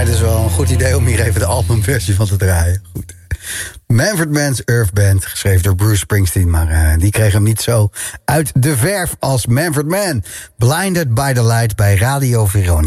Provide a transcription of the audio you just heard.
het is wel een goed idee om hier even de albumversie van te draaien. Goed. Manfred Mann's Earth Band, geschreven door Bruce Springsteen, maar die kreeg hem niet zo uit de verf als Manfred Mann. Blinded by the Light bij Radio Veronica.